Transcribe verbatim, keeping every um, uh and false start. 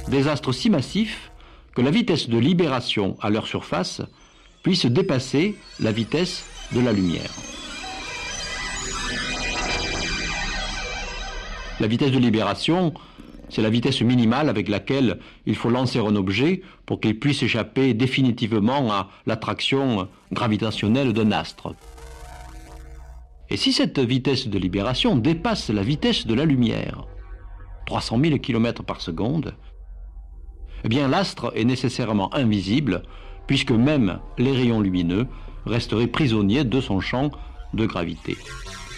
des astres si massifs que la vitesse de libération à leur surface puisse dépasser la vitesse de la lumière. La vitesse de libération, c'est la vitesse minimale avec laquelle il faut lancer un objet pour qu'il puisse échapper définitivement à l'attraction gravitationnelle d'un astre. Et si cette vitesse de libération dépasse la vitesse de la lumière, trois cent mille kilomètres par seconde, eh bien l'astre est nécessairement invisible, puisque même les rayons lumineux resteraient prisonniers de son champ de gravité.